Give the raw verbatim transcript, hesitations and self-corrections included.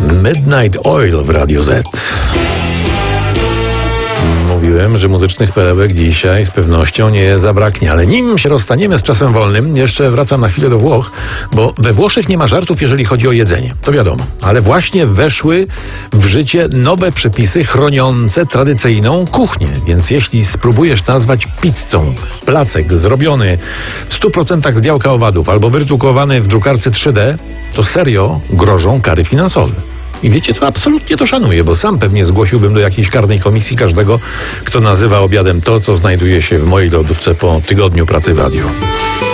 Midnight Oil w Radio Z. Mówiłem, że muzycznych perełek dzisiaj z pewnością nie zabraknie, ale nim się rozstaniemy z czasem wolnym, jeszcze wracam na chwilę do Włoch, bo we Włoszech nie ma żartów, jeżeli chodzi o jedzenie. To wiadomo, ale właśnie weszły w życie nowe przepisy chroniące tradycyjną kuchnię, więc jeśli spróbujesz nazwać pizzą placek zrobiony w stu procentach z białka owadów albo wydrukowany w drukarce trzy D, to serio grożą kary finansowe. I wiecie co, absolutnie to szanuję, bo sam pewnie zgłosiłbym do jakiejś karnej komisji każdego, kto nazywa obiadem to, co znajduje się w mojej lodówce po tygodniu pracy w radiu.